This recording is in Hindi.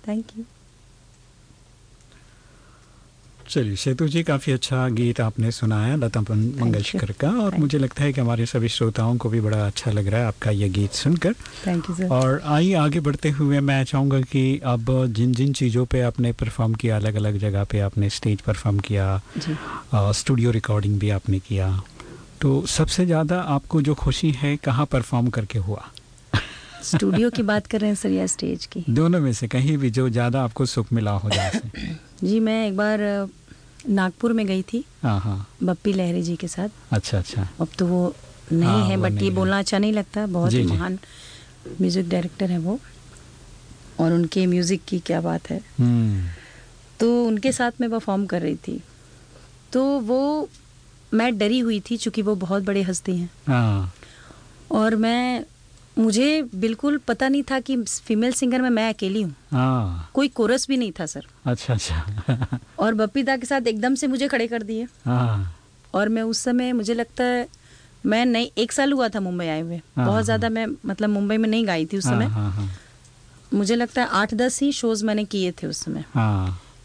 Thank you. चलिए सेतु जी, काफ़ी अच्छा गीत आपने सुनाया लता मंगेशकर का, और मुझे लगता है कि हमारे सभी श्रोताओं को भी बड़ा अच्छा लग रहा है आपका ये गीत सुनकर। Thank you sir. और आइए आगे बढ़ते हुए मैं चाहूँगा कि अब जिन जिन चीज़ों पे आपने परफॉर्म किया, अलग अलग जगह पे आपने स्टेज परफॉर्म किया, स्टूडियो रिकॉर्डिंग भी आपने किया, तो सबसे ज़्यादा आपको जो खुशी है कहाँ परफॉर्म करके हुआ? स्टूडियो की बात कर रहे हैं सर या स्टेज की? दोनों में से कहीं भी जो ज़्यादा आपको सुख मिला हो जहाँ से। जी, मैं एक बार नागपुर में गई थी। हाँ। बप्पी लहरी जी के साथ। अच्छा। अब तो वो नहीं है, बट ये बोलना अच्छा नहीं लगता, बहुत ही महान म्यूजिक डायरेक्टर है वो, और उनके म्यूजिक की क्या बात है। तो उनके साथ मैं परफॉर्म कर रही थी, तो वो मैं डरी हुई थी चूंकि वो बहुत बड़े हस्ती हैं। और मुझे बिल्कुल पता नहीं था कि फीमेल सिंगर में मैं अकेली हूँ। कोई कोरस भी नहीं था सर। अच्छा। और बप्पीदा के साथ एकदम से मुझे खड़े कर दिए। और मैं उस समय, मुझे लगता है मैं नहीं, 1 साल हुआ था मुंबई आए हुए, बहुत ज़्यादा मैं मतलब मुंबई में नहीं गाई थी उस समय। मुझे लगता है 8-10 ही शोज मैंने किए थे उस समय।